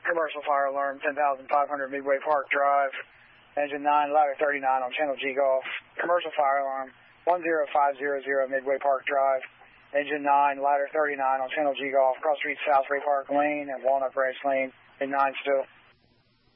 Commercial fire alarm, 10,500 Midway Park Drive. Engine 9, ladder 39 on channel G Golf. Commercial fire alarm, 10500 Midway Park Drive. Engine 9, ladder 39 on channel G Golf. Cross Street South Ray Park Lane and Walnut Branch Lane in 9 still.